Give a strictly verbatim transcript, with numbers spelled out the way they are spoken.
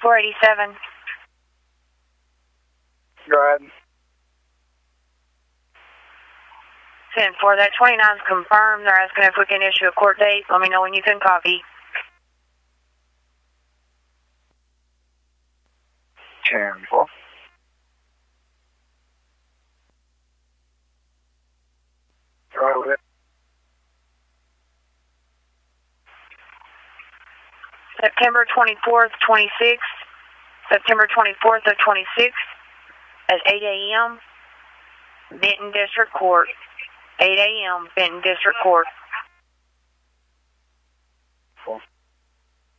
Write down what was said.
four eighty-seven. Go ahead. ten four, that twenty-nine is confirmed. They're asking if we can issue a court date. Let me know when you can copy. ten four. Go ahead with it. September twenty-fourth, twenty-sixth. September twenty-fourth of twenty-six at eight a.m. Benton District Court. eight a.m. Benton District Court. Cool.